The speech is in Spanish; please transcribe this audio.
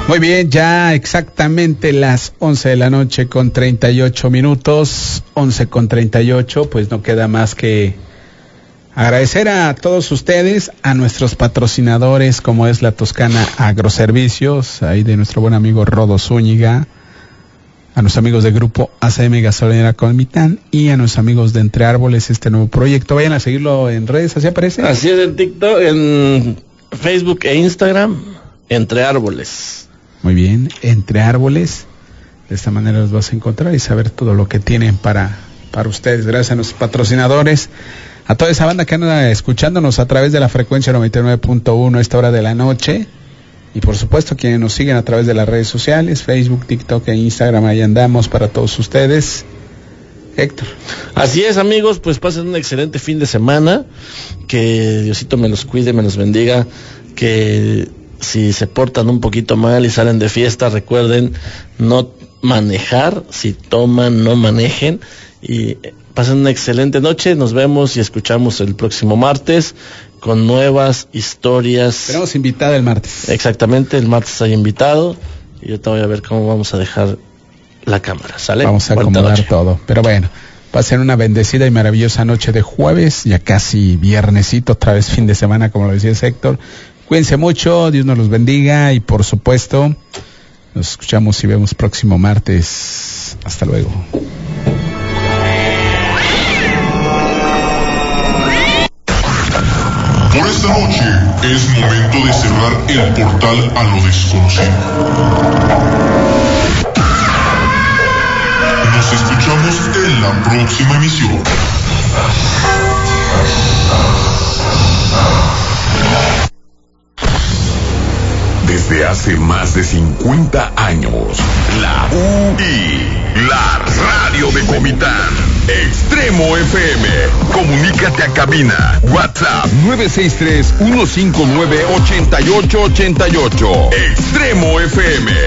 Muy bien, ya exactamente las 11 de la noche con 38 minutos, 11 con 38, pues no queda más que agradecer a todos ustedes, a nuestros patrocinadores como es la Toscana Agroservicios, ahí de nuestro buen amigo Rodo Zúñiga, a nuestros amigos de Grupo ACM Gasolinera Comitán y a nuestros amigos de Entre Árboles, este nuevo proyecto. Vayan a seguirlo en redes, ¿así aparece? Así es, en TikTok, en Facebook e Instagram, Entre Árboles. Muy bien, Entre Árboles, de esta manera los vas a encontrar y saber todo lo que tienen para ustedes. Gracias a nuestros patrocinadores, a toda esa banda que anda escuchándonos a través de la frecuencia 99.1 a esta hora de la noche, y por supuesto quienes nos siguen a través de las redes sociales, Facebook, TikTok e Instagram, ahí andamos para todos ustedes. Héctor. Así es, amigos, pues pasen un excelente fin de semana, que Diosito me los cuide, me los bendiga, que si se portan un poquito mal y salen de fiesta, recuerden no manejar, si toman no manejen, y pasen una excelente noche. Nos vemos y escuchamos el próximo martes con nuevas historias. Tenemos invitada el martes. Exactamente, el martes hay invitado y yo te voy a ver cómo vamos a dejar la cámara, ¿sale? Vamos a acomodar todo, pero bueno, pasen una bendecida y maravillosa noche de jueves, ya casi viernesito, otra vez fin de semana, como lo decía Héctor. Cuídense mucho, Dios nos los bendiga y por supuesto nos escuchamos y vemos próximo martes. Hasta luego. Por esta noche es momento de cerrar el portal a lo desconocido. Nos escuchamos en la próxima emisión. Desde hace más de 50 años, la UI, la radio de Comitán, Extremo FM. Comunícate a cabina. WhatsApp 963-159-8888. Extremo FM.